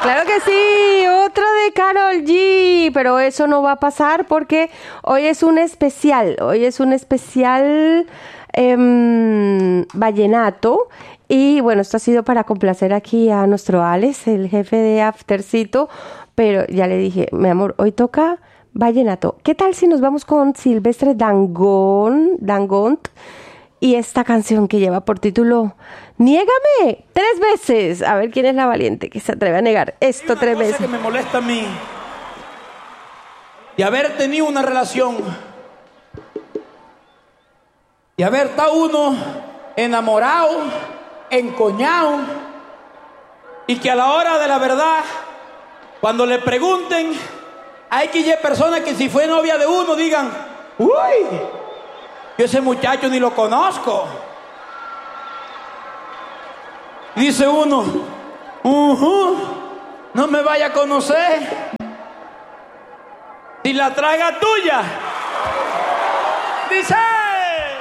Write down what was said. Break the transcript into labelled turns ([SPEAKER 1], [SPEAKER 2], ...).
[SPEAKER 1] Claro que sí, otra de Karol G, pero eso no va a pasar porque hoy es un especial, vallenato. Y bueno, esto ha sido para complacer aquí a nuestro Alex, el jefe de Aftercito, pero ya le dije, mi amor, hoy toca vallenato. ¿Qué tal si nos vamos con Silvestre Dangond? Y esta canción que lleva por título Niégame 3 veces. A ver quién es la valiente que se atreve a negar esto 3 veces.
[SPEAKER 2] Que me molesta a mí de haber tenido una relación y haber estado uno enamorado, encoñado, y que a la hora de la verdad, cuando le pregunten, hay que ir personas que si fue novia de uno digan, uy, yo ese muchacho ni lo conozco. Dice uno, no me vaya a conocer. Si la traga tuya. Dice.